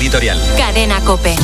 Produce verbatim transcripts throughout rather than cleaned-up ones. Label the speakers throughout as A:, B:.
A: editorial.
B: Cadena COPE.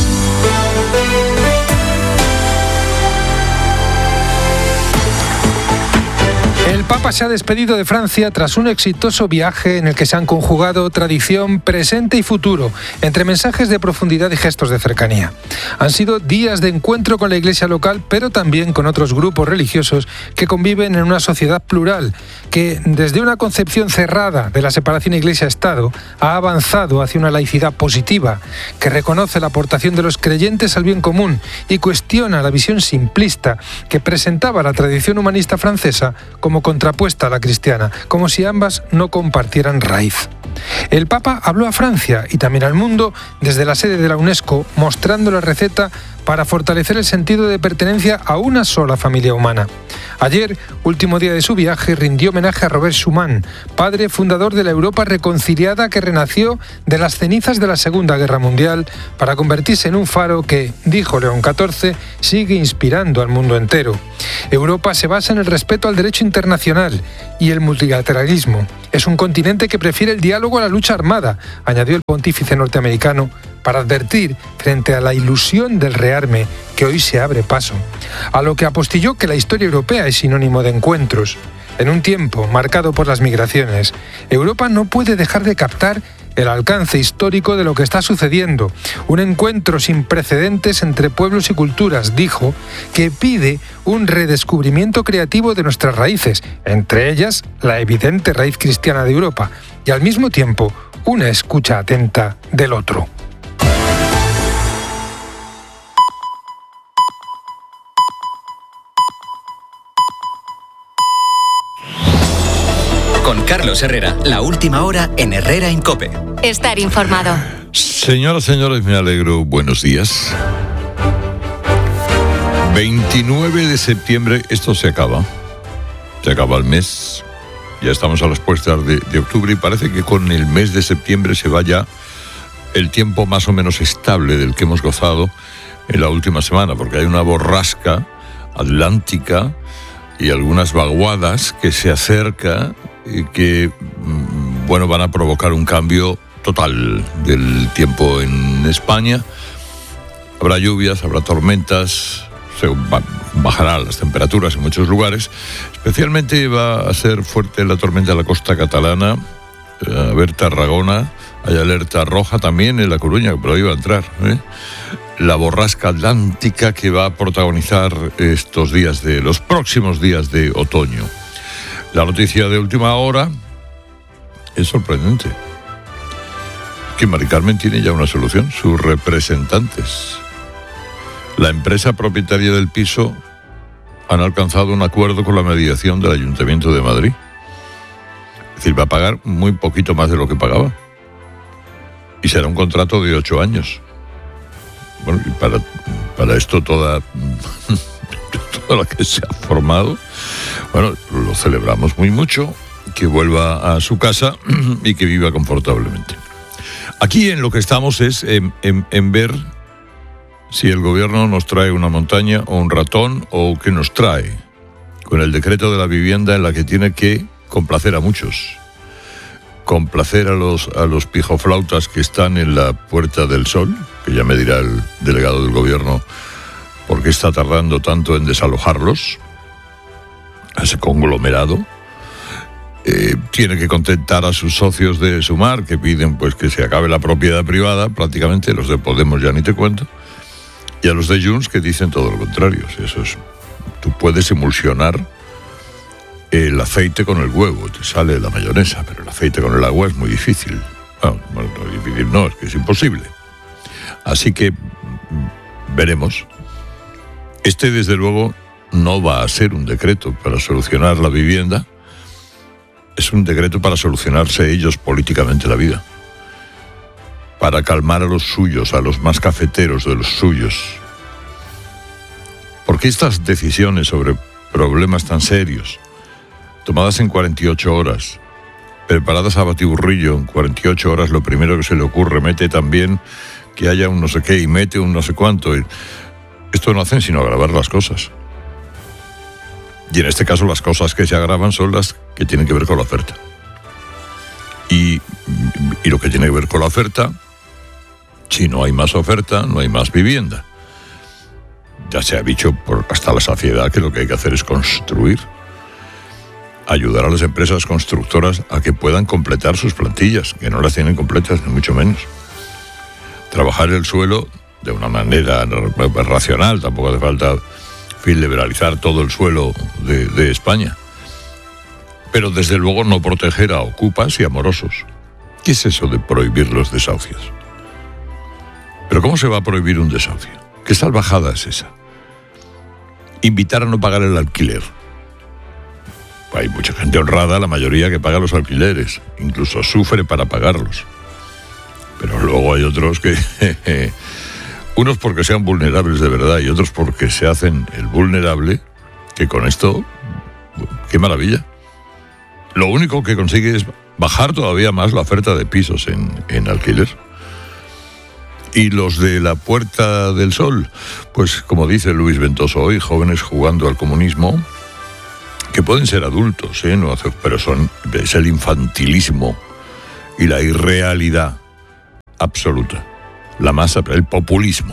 C: El Papa se ha despedido de Francia tras un exitoso viaje en el que se han conjugado tradición, presente y futuro, entre mensajes de profundidad y gestos de cercanía. Han sido días de encuentro con la Iglesia local, pero también con otros grupos religiosos que conviven en una sociedad plural, que desde una concepción cerrada de la separación Iglesia-Estado ha avanzado hacia una laicidad positiva, que reconoce la aportación de los creyentes al bien común y cuestiona la visión simplista que presentaba la tradición humanista francesa como contrapuesta a la cristiana, como si ambas no compartieran raíz. El Papa habló a Francia y también al mundo desde la sede de la UNESCO, mostrando la receta para fortalecer el sentido de pertenencia a una sola familia humana. Ayer, último día de su viaje, rindió homenaje a Robert Schuman, padre fundador de la Europa reconciliada que renació de las cenizas de la Segunda Guerra Mundial para convertirse en un faro que, dijo León catorce, sigue inspirando al mundo entero. Europa se basa en el respeto al derecho internacional y el multilateralismo. Es un continente que prefiere el diálogo a la lucha armada, añadió el pontífice norteamericano, para advertir frente a la ilusión del rearme que hoy se abre paso, a lo que apostilló que la historia europea es sinónimo de encuentros. En un tiempo marcado por las migraciones, Europa no puede dejar de captar el alcance histórico de lo que está sucediendo. Un encuentro sin precedentes entre pueblos y culturas, dijo, que pide un redescubrimiento creativo de nuestras raíces, entre ellas la evidente raíz cristiana de Europa, y al mismo tiempo una escucha atenta del otro.
A: Con Carlos Herrera, la última hora en Herrera en COPE.
B: Estar informado.
D: Señoras, señores, me alegro. Buenos días. veintinueve de septiembre, esto se acaba. Se acaba el mes. Ya estamos a las puertas de, de octubre y parece que con el mes de septiembre se vaya el tiempo más o menos estable del que hemos gozado en la última semana, porque hay una borrasca atlántica y algunas vaguadas que se acerca y que, bueno, van a provocar un cambio total del tiempo en España. Habrá lluvias, habrá tormentas, se bajarán las temperaturas en muchos lugares. Especialmente va a ser fuerte la tormenta en la costa catalana, a ver Tarragona, hay alerta roja también en La Coruña, pero ahí va a entrar, ¿eh? La borrasca atlántica que va a protagonizar estos días de los próximos días de otoño. La noticia de última hora es sorprendente. Que Mari Carmen tiene ya una solución. Sus representantes, la empresa propietaria del piso, han alcanzado un acuerdo con la mediación del Ayuntamiento de Madrid. Es decir, va a pagar muy poquito más de lo que pagaba. Y será un contrato de ocho años. Bueno, y para, para esto toda, toda la que se ha formado, bueno, lo celebramos muy mucho, que vuelva a su casa y que viva confortablemente. Aquí en lo que estamos es en, en, en ver si el gobierno nos trae una montaña o un ratón o qué nos trae, con el decreto de la vivienda en la que tiene que complacer a muchos. Complacer a los, a los pijoflautas que están en la Puerta del Sol, que ya me dirá el delegado del gobierno por qué está tardando tanto en desalojarlos, a ese conglomerado. Eh, tiene que contentar a sus socios de Sumar, que piden pues que se acabe la propiedad privada, prácticamente, los de Podemos ya ni te cuento, y a los de Junts que dicen todo lo contrario. Eso es, tú puedes emulsionar el aceite con el huevo, te sale la mayonesa, pero el aceite con el agua es muy difícil. Bueno, bueno, no es difícil, no, es que es imposible. Así que veremos. Este, desde luego, no va a ser un decreto para solucionar la vivienda, es un decreto para solucionarse ellos políticamente la vida, para calmar a los suyos, a los más cafeteros de los suyos. Porque estas decisiones sobre problemas tan serios, tomadas en cuarenta y ocho horas, preparadas a batiburrillo en cuarenta y ocho horas, lo primero que se le ocurre, mete también que haya un no sé qué y mete un no sé cuánto. Y esto no hacen sino agravar las cosas. Y en este caso las cosas que se agravan son las que tienen que ver con la oferta. Y, y lo que tiene que ver con la oferta Si no hay más oferta, no hay más vivienda. Ya se ha dicho por hasta la saciedad que lo que hay que hacer es construir. Ayudar a las empresas constructoras a que puedan completar sus plantillas, que no las tienen completas, ni mucho menos. Trabajar el suelo de una manera racional, tampoco hace falta en fin, liberalizar todo el suelo de, de España. Pero desde luego no proteger a ocupas y a morosos. ¿Qué es eso de prohibir los desahucios? ¿Pero cómo se va a prohibir un desahucio? ¿Qué salvajada es esa? Invitar a no pagar el alquiler. Hay mucha gente honrada, la mayoría que paga los alquileres, incluso sufre para pagarlos. Pero luego hay otros que... unos porque sean vulnerables de verdad y otros porque se hacen el vulnerable, que con esto... ¡Qué maravilla! Lo único que consigue es bajar todavía más la oferta de pisos en, en alquiler. Y los de la Puerta del Sol, pues como dice Luis Ventoso hoy, jóvenes jugando al comunismo, que pueden ser adultos, ¿eh? No hace, pero son, es el infantilismo y la irrealidad absoluta, la masa, el populismo.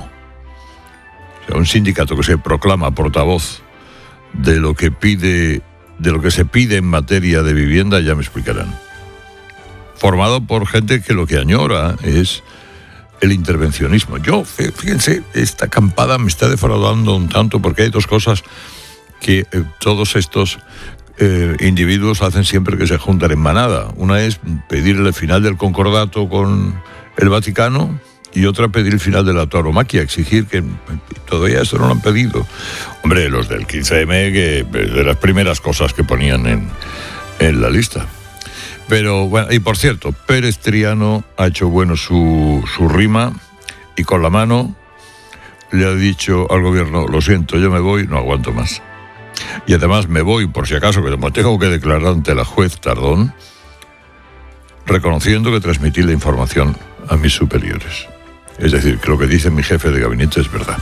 D: O sea, un sindicato que se proclama portavoz de lo que pide, de lo que se pide en materia de vivienda, ya me explicarán. Formado por gente que lo que añora es el intervencionismo. Yo, fíjense, esta acampada me está defraudando un tanto porque hay dos cosas que eh, todos estos eh, individuos hacen siempre que se juntan en manada. Una es pedir el final del concordato con el Vaticano y otra pedir el final de la tauromaquia, exigir que todavía esto no lo han pedido. Hombre, los del quince eme, que de las primeras cosas que ponían en, en la lista. Pero bueno, y por cierto, Pérez Triano ha hecho bueno su, su rima y con la mano le ha dicho al gobierno: lo siento, yo me voy, no aguanto más. Y además me voy, por si acaso, que como tengo que declarar ante la juez Tardón, reconociendo que transmití la información a mis superiores. Es decir, que lo que dice mi jefe de gabinete es verdad.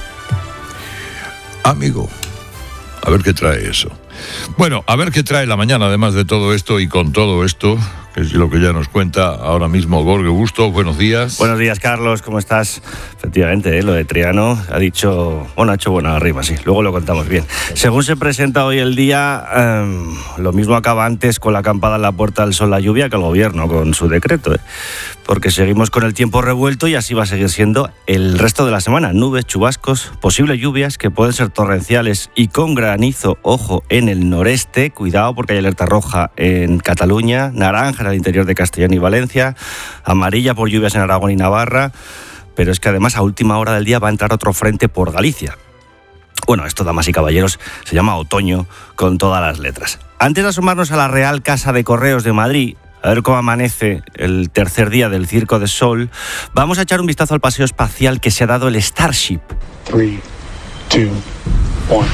D: Amigo, a ver qué trae eso. Bueno, a ver qué trae la mañana, además de todo esto y con todo esto, que es lo que ya nos cuenta ahora mismo Gorge Busto. Buenos días.
E: Buenos días, Carlos, ¿cómo estás? Efectivamente, ¿eh? Lo de Triano ha dicho, bueno, ha hecho buena rima, sí, luego lo contamos bien. Según se presenta hoy el día, eh, lo mismo acaba antes con la acampada en la Puerta del Sol la lluvia que el gobierno con su decreto, ¿eh? Porque seguimos con el tiempo revuelto y así va a seguir siendo el resto de la semana. Nubes, chubascos, posibles lluvias que pueden ser torrenciales y con granizo, ojo, en el noreste. Cuidado porque hay alerta roja en Cataluña, naranja en el interior de Castellón y Valencia, amarilla por lluvias en Aragón y Navarra, pero es que además a última hora del día va a entrar otro frente por Galicia. Bueno, esto, damas y caballeros, se llama otoño con todas las letras. Antes de asomarnos a la Real Casa de Correos de Madrid, a ver cómo amanece el tercer día del Circo de Sol, vamos a echar un vistazo al paseo espacial que se ha dado el Starship.
F: tres, dos, uno.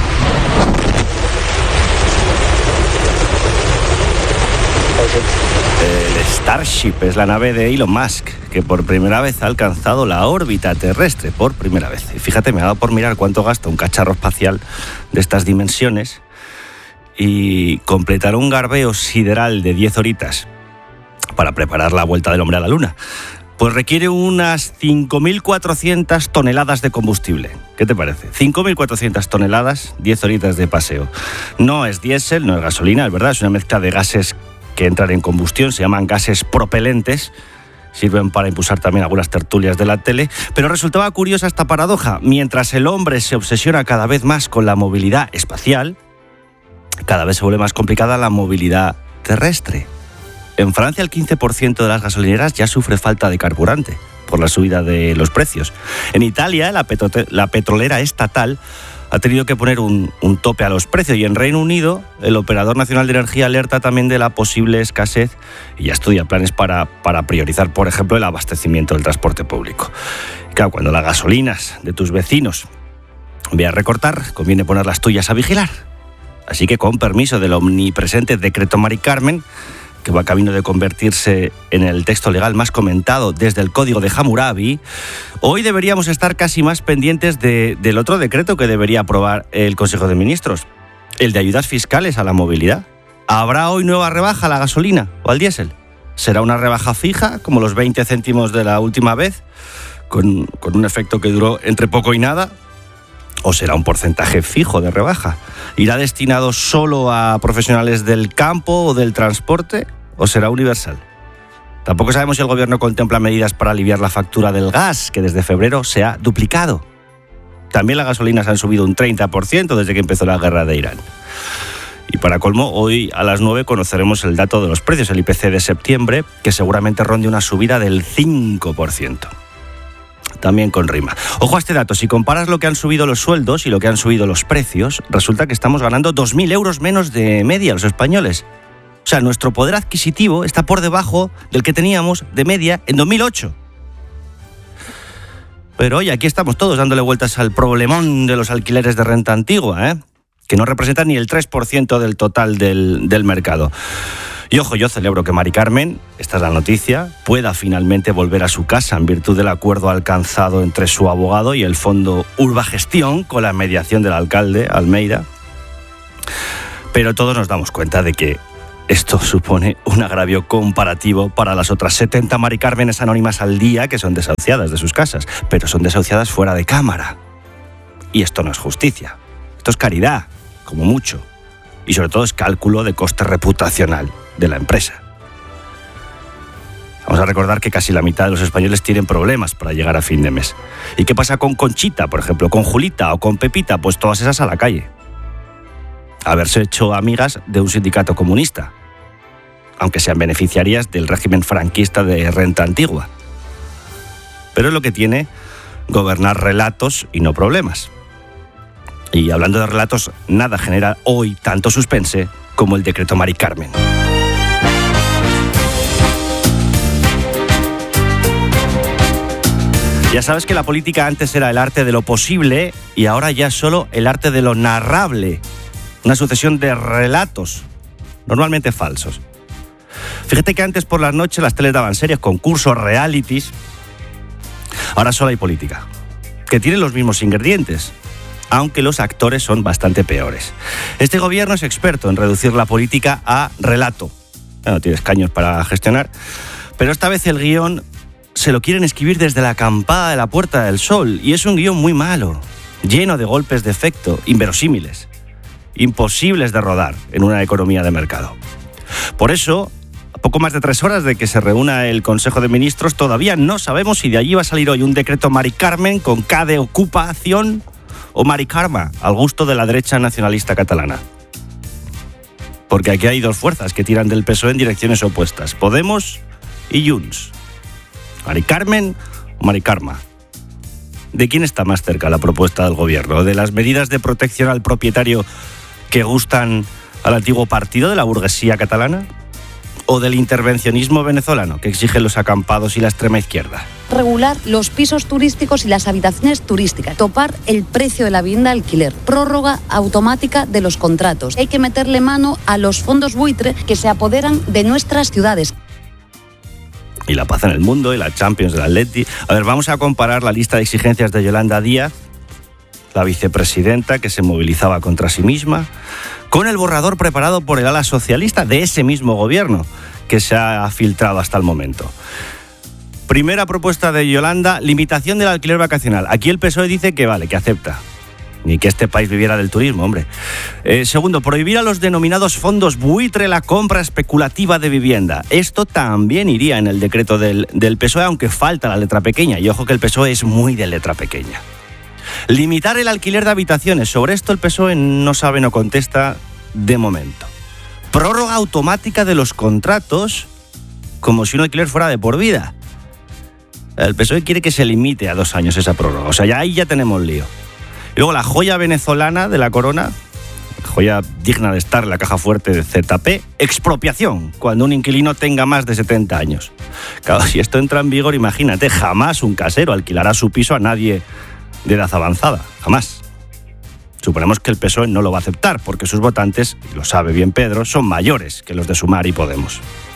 E: El Starship es la nave de Elon Musk, que por primera vez ha alcanzado la órbita terrestre, por primera vez. Y fíjate, me ha dado por mirar cuánto gasta un cacharro espacial de estas dimensiones y completar un garbeo sideral de diez horitas para preparar la vuelta del hombre a la Luna, pues requiere unas cinco mil cuatrocientas toneladas de combustible. ¿Qué te parece? cinco mil cuatrocientas toneladas, diez horitas de paseo. No es diésel, no es gasolina, es verdad, es una mezcla de gases que entran en combustión, se llaman gases propelentes, sirven para impulsar también algunas tertulias de la tele, pero resultaba curiosa esta paradoja. Mientras el hombre se obsesiona cada vez más con la movilidad espacial, cada vez se vuelve más complicada la movilidad terrestre. En Francia el quince por ciento de las gasolineras ya sufre falta de carburante por la subida de los precios. En Italia la, petro- la petrolera estatal ha tenido que poner un, un tope a los precios, y en Reino Unido el Operador Nacional de Energía alerta también de la posible escasez y ya estudia planes para, para priorizar, por ejemplo, el abastecimiento del transporte público. Claro, cuando las gasolinas de tus vecinos veas recortar, conviene poner las tuyas a vigilar. Así que, con permiso del omnipresente decreto Mari Carmen, que va camino de convertirse en el texto legal más comentado desde el Código de Hammurabi, hoy deberíamos estar casi más pendientes de, del otro decreto que debería aprobar el Consejo de Ministros, el de ayudas fiscales a la movilidad. ¿Habrá hoy nueva rebaja a la gasolina o al diésel? ¿Será una rebaja fija, como los veinte céntimos de la última vez? con, con un efecto que duró entre poco y nada, o será un porcentaje fijo de rebaja. ¿Irá destinado solo a profesionales del campo o del transporte o será universal? Tampoco sabemos si el gobierno contempla medidas para aliviar la factura del gas, que desde febrero se ha duplicado. También las gasolinas han subido un treinta por ciento desde que empezó la guerra de Irán. Y para colmo, hoy a las nueve conoceremos el dato de los precios, el I P C de septiembre, que seguramente ronde una subida del cinco por ciento. También con rima. Ojo a este dato, si comparas lo que han subido los sueldos y lo que han subido los precios, resulta que estamos ganando dos mil euros menos de media los españoles. O sea, nuestro poder adquisitivo está por debajo del que teníamos de media en dos mil ocho. Pero oye, aquí estamos todos dándole vueltas al problemón de los alquileres de renta antigua, ¿eh? Que no representan ni el tres por ciento del total del, del mercado. Y ojo, yo celebro que Mari Carmen, esta es la noticia, pueda finalmente volver a su casa en virtud del acuerdo alcanzado entre su abogado y el Fondo Urbagestión con la mediación del alcalde Almeida. Pero todos nos damos cuenta de que esto supone un agravio comparativo para las otras setenta Mari Cármenes anónimas al día que son desahuciadas de sus casas, pero son desahuciadas fuera de cámara. Y esto no es justicia, esto es caridad, como mucho. Y sobre todo es cálculo de coste reputacional de la empresa. Vamos a recordar que casi la mitad de los españoles tienen problemas para llegar a fin de mes. ¿Y qué pasa con Conchita, por ejemplo, con Julita o con Pepita? Pues todas esas a la calle. Haberse hecho amigas de un sindicato comunista, aunque sean beneficiarias del régimen franquista de renta antigua. Pero es lo que tiene gobernar relatos y no problemas. Y hablando de relatos, nada genera hoy tanto suspense como el decreto Mari Carmen. Ya sabes que la política antes era el arte de lo posible y ahora ya es solo el arte de lo narrable. Una sucesión de relatos, normalmente falsos. Fíjate que antes por las noches las teles daban series, concursos, realities. Ahora solo hay política, que tiene los mismos ingredientes, aunque los actores son bastante peores. Este gobierno es experto en reducir la política a relato. No tiene escaños para gestionar, pero esta vez el guión se lo quieren escribir desde la acampada de la Puerta del Sol, y es un guión muy malo, lleno de golpes de efecto, inverosímiles, imposibles de rodar en una economía de mercado. Por eso, a poco más de tres horas de que se reúna el Consejo de Ministros, todavía no sabemos si de allí va a salir hoy un decreto Mari Carmen con K de ocupación o Mari Karma, al gusto de la derecha nacionalista catalana. Porque aquí hay dos fuerzas que tiran del P S O E en direcciones opuestas, Podemos y Junts. Mari Carmen o Mari Karma. ¿De quién está más cerca la propuesta del gobierno? ¿De las medidas de protección al propietario que gustan al antiguo partido de la burguesía catalana? ¿O del intervencionismo venezolano que exigen los acampados y la extrema izquierda?
G: Regular los pisos turísticos y las habitaciones turísticas, topar el precio de la vivienda de alquiler, prórroga automática de los contratos. Hay que meterle mano a los fondos buitre que se apoderan de nuestras ciudades.
E: Y la paz en el mundo y la Champions del Atleti. A ver, vamos a comparar la lista de exigencias de Yolanda Díaz, la vicepresidenta que se movilizaba contra sí misma, con el borrador preparado por el ala socialista de ese mismo gobierno que se ha filtrado hasta el momento. Primera propuesta de Yolanda, limitación del alquiler vacacional. Aquí el P S O E dice que vale, que acepta. Ni que este país viviera del turismo, hombre. Eh, segundo, prohibir a los denominados fondos buitre la compra especulativa de vivienda. Esto también iría en el decreto del, del P S O E, aunque falta la letra pequeña. Y ojo que el P S O E es muy de letra pequeña. Limitar el alquiler de habitaciones. Sobre esto el P S O E no sabe, no contesta de momento. Prórroga automática de los contratos, como si un alquiler fuera de por vida. El P S O E quiere que se limite a dos años esa prórroga. O sea, ya ahí ya tenemos lío. Y luego la joya venezolana de la corona, joya digna de estar en la caja fuerte de Z P, expropiación, cuando un inquilino tenga más de setenta años. Claro, si esto entra en vigor, imagínate, jamás un casero alquilará su piso a nadie de edad avanzada, jamás. Suponemos que el P S O E no lo va a aceptar, porque sus votantes, y lo sabe bien Pedro, son mayores que los de Sumar y Podemos.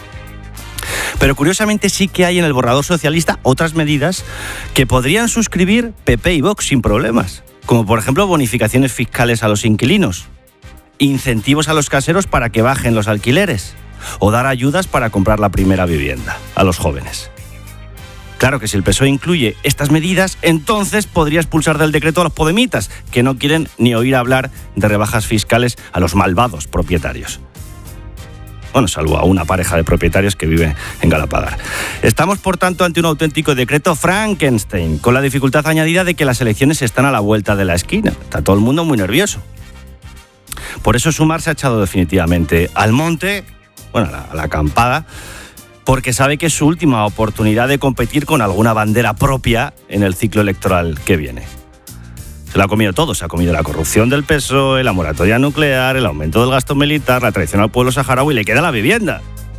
E: Pero curiosamente sí que hay en el borrador socialista otras medidas que podrían suscribir P P y Vox sin problemas, como por ejemplo bonificaciones fiscales a los inquilinos, incentivos a los caseros para que bajen los alquileres o dar ayudas para comprar la primera vivienda a los jóvenes. Claro que si el P S O E incluye estas medidas, entonces podría expulsar del decreto a los podemitas, que no quieren ni oír hablar de rebajas fiscales a los malvados propietarios. Bueno, salvo a una pareja de propietarios que vive en Galapagar. Estamos, por tanto, ante un auténtico decreto Frankenstein, con la dificultad añadida de que las elecciones están a la vuelta de la esquina. Está todo el mundo muy nervioso. Por eso Sumar se ha echado definitivamente al monte, bueno, a la, a la acampada, porque sabe que es su última oportunidad de competir con alguna bandera propia en el ciclo electoral que viene. Se lo ha comido todo, se ha comido la corrupción del P S O E, la moratoria nuclear, el aumento del gasto militar, la traición al pueblo saharaui y le queda la vivienda.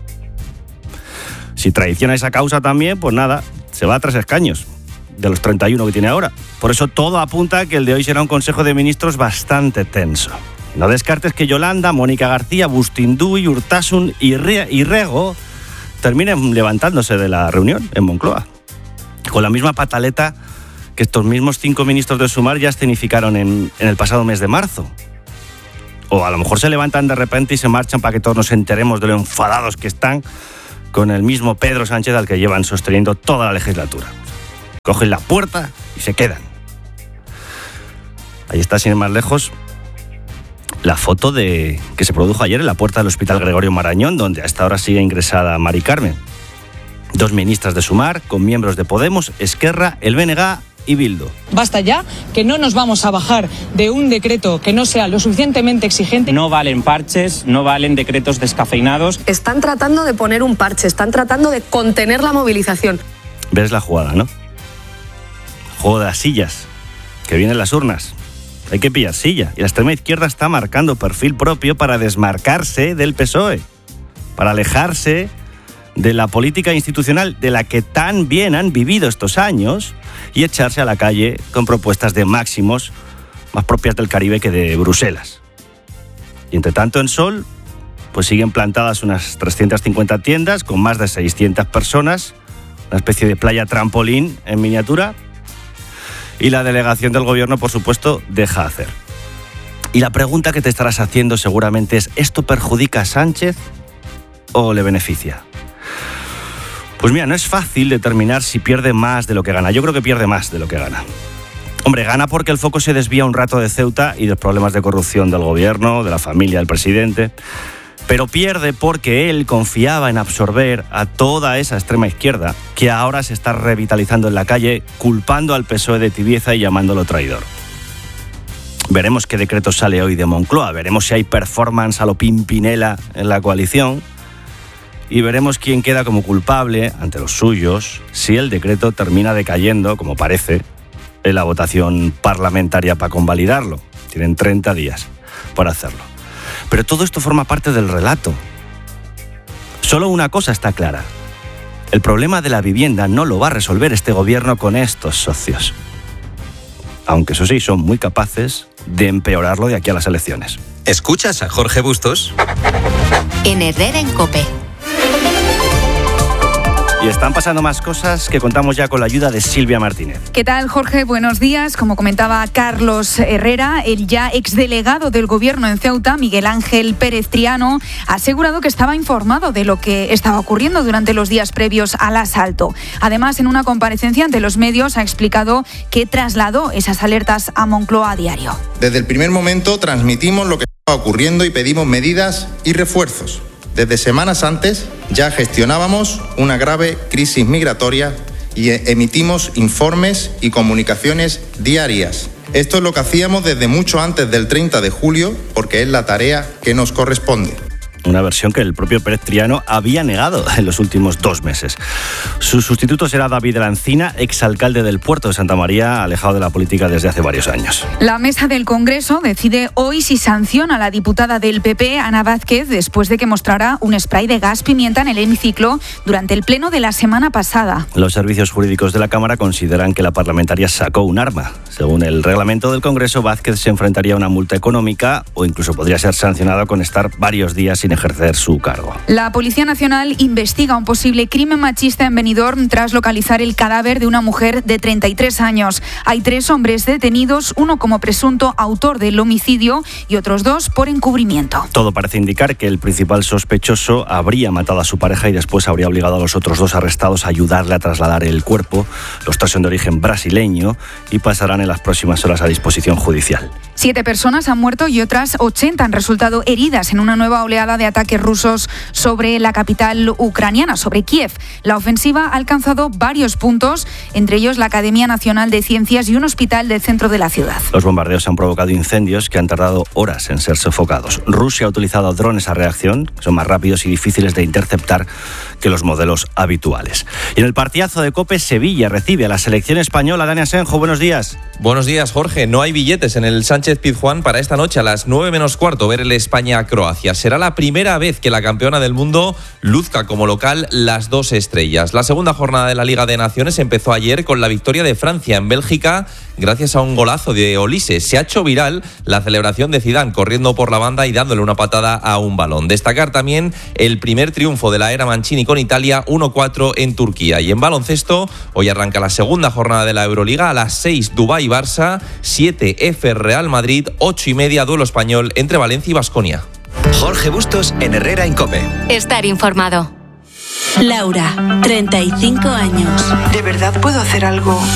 E: Si traiciona esa causa también, pues nada, se va a tres escaños de los treinta y uno que tiene ahora. Por eso todo apunta a que el de hoy será un Consejo de Ministros bastante tenso. No descartes que Yolanda, Mónica García, Bustinduy, Urtasun y, Re- y Rego terminen levantándose de la reunión en Moncloa, con la misma pataleta que estos mismos cinco ministros de Sumar ya escenificaron en, en el pasado mes de marzo. O a lo mejor se levantan de repente y se marchan para que todos nos enteremos de lo enfadados que están con el mismo Pedro Sánchez al que llevan sosteniendo toda la legislatura. Cogen la puerta y se quedan. Ahí está, sin ir más lejos, la foto de que se produjo ayer en la puerta del Hospital Gregorio Marañón, donde hasta ahora sigue ingresada Mari Carmen. Dos ministras de Sumar con miembros de Podemos, Esquerra, el B N G y Bildu.
H: Basta ya, que no nos vamos a bajar de un decreto que no sea lo suficientemente exigente.
I: No valen parches, no valen decretos descafeinados.
J: Están tratando de poner un parche, están tratando de contener la movilización.
E: Ves la jugada, ¿no? Juego de las sillas, que vienen las urnas. Hay que pillar silla. Y la extrema izquierda está marcando perfil propio para desmarcarse del P S O E, para alejarse de la política institucional de la que tan bien han vivido estos años y echarse a la calle con propuestas de máximos más propias del Caribe que de Bruselas. Y entre tanto en Sol, pues siguen plantadas unas trescientas cincuenta tiendas con más de seiscientas personas, una especie de playa trampolín en miniatura, y la delegación del gobierno, por supuesto, deja hacer. Y la pregunta que te estarás haciendo seguramente es, ¿esto perjudica a Sánchez o le beneficia? Pues mira, no es fácil determinar si pierde más de lo que gana. Yo creo que pierde más de lo que gana. Hombre, gana porque el foco se desvía un rato de Ceuta y de los problemas de corrupción del gobierno, de la familia del presidente. Pero pierde porque él confiaba en absorber a toda esa extrema izquierda que ahora se está revitalizando en la calle, culpando al P S O E de tibieza y llamándolo traidor. Veremos qué decreto sale hoy de Moncloa, veremos si hay performance a lo Pimpinela en la coalición y veremos quién queda como culpable ante los suyos si el decreto termina decayendo, como parece, en la votación parlamentaria para convalidarlo. Tienen treinta días para hacerlo. Pero todo esto forma parte del relato. Solo una cosa está clara. El problema de la vivienda no lo va a resolver este gobierno con estos socios. Aunque eso sí, son muy capaces de empeorarlo de aquí a las elecciones.
A: ¿Escuchas a Jorge Bustos?
B: En Herrera en COPE.
E: Y están pasando más cosas que contamos ya con la ayuda de Silvia Martínez.
K: ¿Qué tal, Jorge? Buenos días. Como comentaba Carlos Herrera, el ya exdelegado del Gobierno en Ceuta, Miguel Ángel Pérez Triano, ha asegurado que estaba informado de lo que estaba ocurriendo durante los días previos al asalto. Además, en una comparecencia ante los medios, ha explicado que trasladó esas alertas a Moncloa a diario.
L: Desde el primer momento transmitimos lo que estaba ocurriendo y pedimos medidas y refuerzos. Desde semanas antes ya gestionábamos una grave crisis migratoria y emitimos informes y comunicaciones diarias. Esto es lo que hacíamos desde mucho antes del treinta de julio, porque es la tarea que nos corresponde.
E: Una versión que el propio Pérez Triano había negado en los últimos dos meses. Su sustituto será David Lancina, exalcalde del Puerto de Santa María, alejado de la política desde hace varios años.
K: La mesa del Congreso decide hoy si sanciona a la diputada del P P, Ana Vázquez, después de que mostrara un spray de gas pimienta en el hemiciclo durante el pleno de la semana pasada.
E: Los servicios jurídicos de la Cámara consideran que la parlamentaria sacó un arma. Según el reglamento del Congreso, Vázquez se enfrentaría a una multa económica o incluso podría ser sancionada con estar varios días sin ejercer su cargo.
K: La Policía Nacional investiga un posible crimen machista en Benidorm tras localizar el cadáver de una mujer de treinta y tres años. Hay tres hombres detenidos, uno como presunto autor del homicidio y otros dos por encubrimiento.
E: Todo parece indicar que el principal sospechoso habría matado a su pareja y después habría obligado a los otros dos arrestados a ayudarle a trasladar el cuerpo. Los tres son de origen brasileño y pasarán en las próximas horas a disposición judicial.
K: Siete personas han muerto y otras ochenta han resultado heridas en una nueva oleada de ataques rusos sobre la capital ucraniana, sobre Kiev. La ofensiva ha alcanzado varios puntos, entre ellos la Academia Nacional de Ciencias y un hospital del centro de la ciudad.
E: Los bombardeos han provocado incendios que han tardado horas en ser sofocados. Rusia ha utilizado drones a reacción, que son más rápidos y difíciles de interceptar que los modelos habituales. Y en el partidazo de COPE, Sevilla recibe a la selección española. Dani Asenjo, buenos días.
M: Buenos días, Jorge. No hay billetes en el Sánchez Pizjuán para esta noche a las nueve menos cuarto ver el España-Croacia. Será la primera vez que la campeona del mundo luzca como local las dos estrellas. La segunda jornada de la Liga de Naciones empezó ayer con la victoria de Francia en Bélgica gracias a un golazo de Olise. Se ha hecho viral la celebración de Zidane corriendo por la banda y dándole una patada a un balón. Destacar también el primer triunfo de la era Mancini con Italia, uno cuatro en Turquía. Y en baloncesto, hoy arranca la segunda jornada de la Euroliga. A las seis, Dubái-Barça, siete, F Real Madrid, ocho y media, duelo español entre Valencia y Baskonia.
A: Jorge Bustos en Herrera en COPE.
B: Estar informado.
N: Laura, treinta y cinco años.
O: ¿De verdad puedo hacer algo